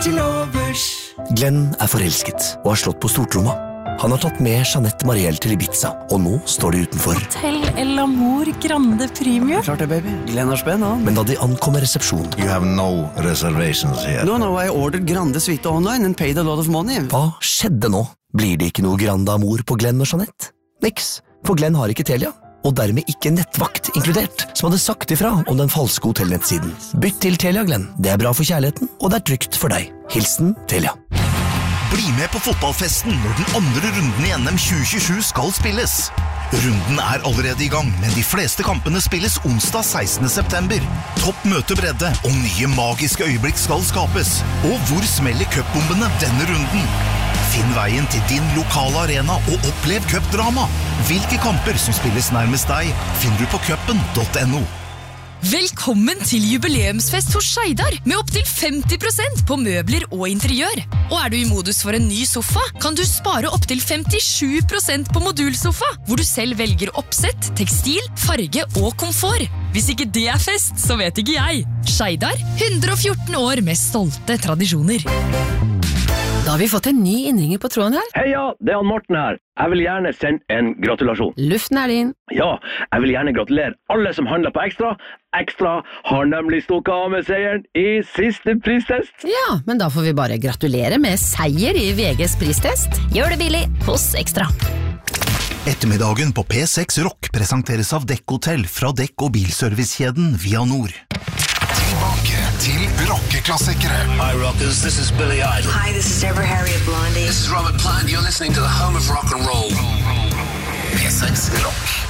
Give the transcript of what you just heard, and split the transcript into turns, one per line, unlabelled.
til overs.
Glenn forelsket og har slått på stortromma. Han har tatt med Jeanette Mariel til Ibiza, og nå står de utenfor.
Hotel El Amor Grande Premium.
Klart det, baby. Glenn har spenn, han.
Men da de ankommer resepsjonen...
You have no reservations here.
No, I ordered Grande Suite online and paid a lot of money.
Hva skjedde nå? Blir det ikke noe Grande Amor på Glenn og Jeanette? Niks, for Glenn har ikke Telia, og dermed ikke nettvakt inkludert, som hadde sagt ifra om den falske hotellnettsiden. Bytt til Telia, Glenn. Det bra for kjærligheten, og det trygt for deg. Hilsen Telia.
Bli med på fotballfesten når den andre runden i NM 2027 skal spilles. Runden allerede i gang, men de fleste kampene spilles onsdag 16. september. Topp møtebredde og nye magiske øyeblikk skal skapes. Og hvor smeller cupbombene denne runden? Finn veien til din lokale arena og opplev cupdrama. Hvilke kamper som spilles nærmest deg, finner du på cupen.no.
Velkommen til jubileumsfest hos Skeidar med opp til 50% på møbler og interiør. Og du i modus for en ny sofa, kan du spare opp til 57% på modulsofa, hvor du selv velger oppsett, tekstil, farge og komfort. Hvis ikke det fest, så vet ikke jeg. Skeidar, 114 år med stolte tradisjoner.
Da har vi fått en ny innringer på tråden her.
Heia, det er Morten her. Jeg vil gjerne sende en gratulasjon.
Luften din.
Ja, jeg vil gjerne gratulere alle som handler på Ekstra. Ekstra har nemlig stukket av med seieren i siste pristest.
Ja, men da får vi bare gratulere med seier i VGs pristest. Gjør det billig hos Ekstra.
Ettermiddagen på P6 Rock presenteres av Dekk-hotell fra dekk- og bilservicekjeden Vianor.
Tilbake til rockeklassikere.
Hi rockers, this is Billy Idol.
Hi, this is Deborah Harriet Blondie.
This is Robert Plant, you're listening to the home of rock and roll.
P6 Rock.